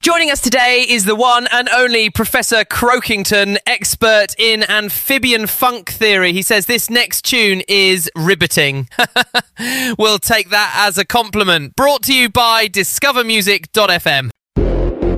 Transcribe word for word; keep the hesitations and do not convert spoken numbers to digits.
Joining us today is the one and only Professor Croakington, expert in amphibian funk theory. He says this next tune is riveting. We'll take that as a compliment. Brought to you by discover music dot f m.